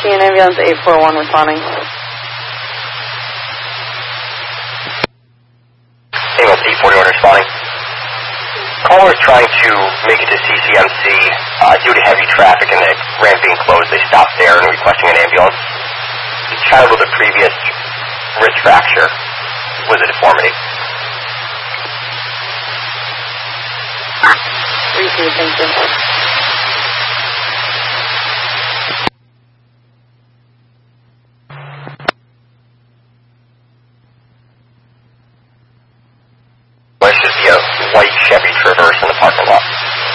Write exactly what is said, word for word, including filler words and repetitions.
C and ambulance eight four one responding. Ambulance eight four one responding. Caller is trying to make it to C C M C uh, due to heavy traffic and the ramp being closed. They stopped there and requesting an ambulance. The child with a previous wrist fracture was a deformity. Received, thank you.